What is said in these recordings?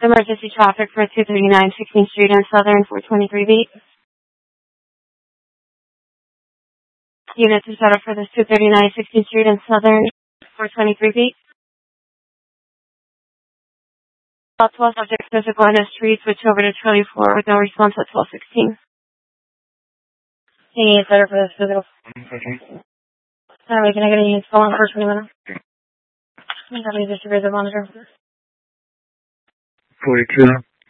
Emergency traffic for 239 16th Street and Southern 423 beat. Units are set up for this 239 16th Street and Southern 423 beat. All 12 subjects physical in the street switch over to Charlie 4 with no response at 1216. You need a setter for this physical. Can I get a unit call on first 20 minutes? Somebody distribute the monitor. 42.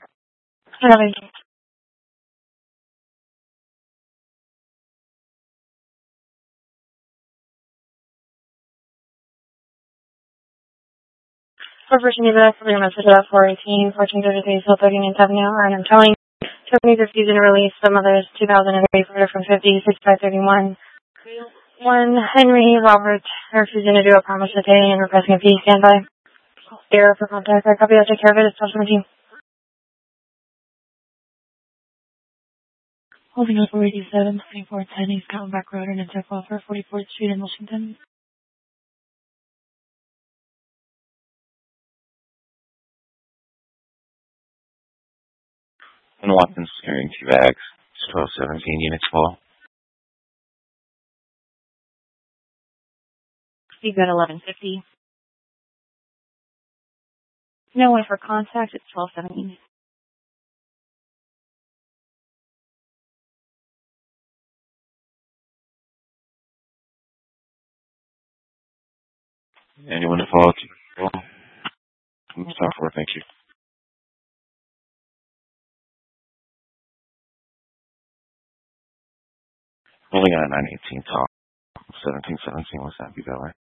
For Virginia, that's the message about 418, 1433, South 39th Avenue, and I'm telling Tony's refusing to release some others, 2003, from 50, 6531. 1, Henry Robert, refusing to do a promise today and requesting a fee. Stand by. Error for contact. I copy. I'll take care of it. It's 1217. Holding up 487, 2410 East Cottonback Road and Intec Offer, 44th Street in Washington. And Watson's carrying 2 bags. It's 1217 units full. Speed at 1150. No one for contact. It's 1217. Anyone to follow? Stop for, thank you. Holding on 918 talk. 1717, what's that? You go, right?